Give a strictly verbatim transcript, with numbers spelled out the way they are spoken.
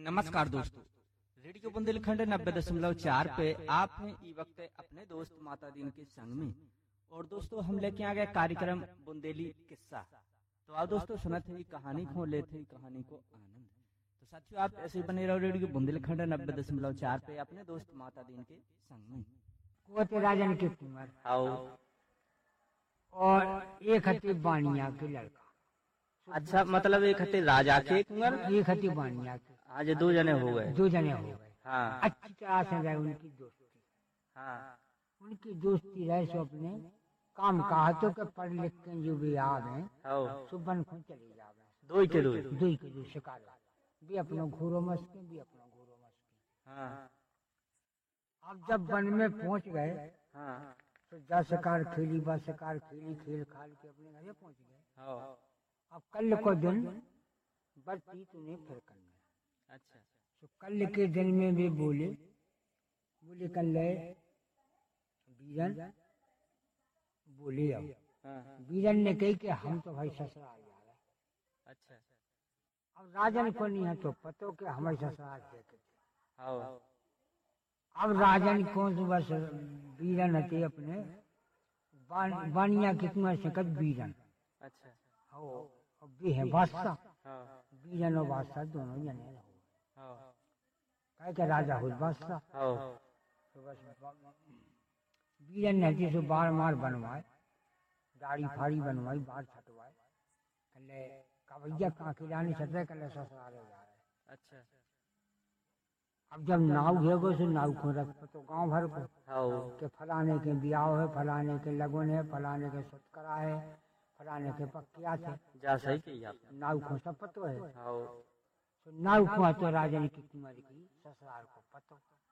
नमस्कार दोस्तों, रेडियो बुंदेलखंड नब्बे दशमलव चार पे आप हैं ई वक्त अपने दोस्त माता दीन के संग में। और दोस्तों हम लेके आ गए कार्यक्रम बुंदेली किस्सा। तो आप दोस्तों सुनते ही कहानी को लेते ही कहानी को आनंद। तो साथियों आप ऐसे ही बने रहो रेडियो बुंदेलखंड नब्बे दशमलव चार पे अपने दोस्त माता दीन के संग में। कुवत राजन के कुंवर आओ। और एक हती बानिया के लड़का। अच्छा, मतलब एक हते राजा के कुंवर, एक हती बानिया के। आज दो जने हो गए। दो जने हो गए। हाँ अच्छी तरह से रहे उनकी दोस्ती। हाँ उनकी दोस्ती रहे सो अपने काम काहतों के पढ़ लिख के जो भी आवे आओ। सुबह को चले जावे। दो के दो दो के दो शिकार भी अपना घोरो मस्के भी अपना घोरो मस्के। हाँ। अब जब वन में पहुंच गए हाँ तो जा शिकार खेली बा शिकार खेली खेल खाल के अपने घर पहुंच गए। आओ। अब कल को दिन बरती तूने फिर करना। अच्छा। तो कल के दिन में भी बोले बोले कल बीरन बोले आओ। हाँ। बीरन ने कही कि हम तो भाई ससुराल जा रहे। अच्छा। अब राजन को नहीं है तो पतो के हमारे ससुराल देखे थे। आओ। अब राजन को तो बस बीरन हते अपने बान, बानिया कितना से कद बीरन। अच्छा। हो अब भी है बादशाह। हाँ। बीरन और बादशाह दोनों जने रहो। हाँ। कहे के राजा हो बादशाह। हाँ। तो बस बीरन ने सो बार मार बनवाए दाढ़ी फाड़ी बनवाई बार छटवाए कले कवैया कहाँ खिलाने छट रहे कले ससुराल जा रहे। अच्छा। अब जब नाव घेगो सो नाव को रख तो गांव भर को आओ। के फलाने के ब्याह है फलाने के लगन है फलाने के सत्करा है फलाने के पक्किया थे जा सही कही आप। नाव को सब पतो है। आओ। तो नाव को तो राजन की कुमारी की ससुराल को पतो।